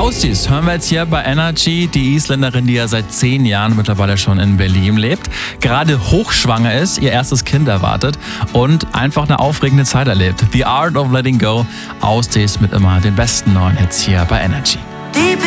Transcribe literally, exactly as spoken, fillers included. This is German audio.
Aussies hören wir jetzt hier bei Energy. Die Isländerin, die ja seit zehn Jahren mittlerweile schon in Berlin lebt, gerade hochschwanger ist, ihr erstes Kind erwartet und einfach eine aufregende Zeit erlebt. The Art of Letting Go. Aussies mit immer den besten neuen Hits hier bei Energy.